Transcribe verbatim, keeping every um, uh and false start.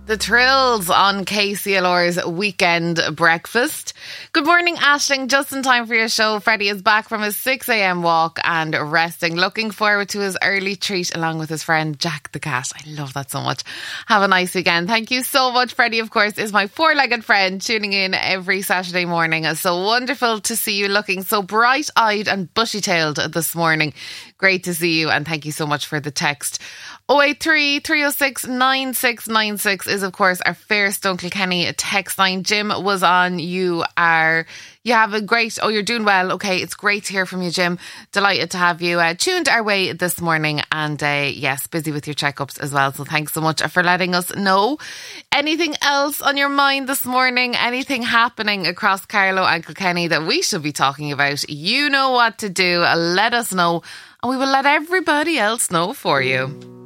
The Thrills on K C L R's Weekend Breakfast. Good morning, Aisling. Just in time for your show. Freddie is back from his six a.m. walk and resting. Looking forward to his early treat along with his friend Jack the cat. I love that so much. Have a nice weekend. Thank you so much. Freddie, of course, is my four-legged friend tuning in every Saturday morning. So wonderful to see you looking so bright-eyed and bushy-tailed this morning. Great to see you, and thank you so much for the text. oh eight three, three oh six, nine six nine six is, of course, our Fairest Uncle Kenny text line. Jim was on. You are, you have a great, oh, you're doing well. Okay, it's great to hear from you, Jim. Delighted to have you uh, tuned our way this morning. And uh, yes, busy with your checkups as well. So thanks so much for letting us know. Anything else on your mind this morning? Anything happening across Carlow and Kilkenny that we should be talking about? You know what to do. Let us know. And we will let everybody else know for you.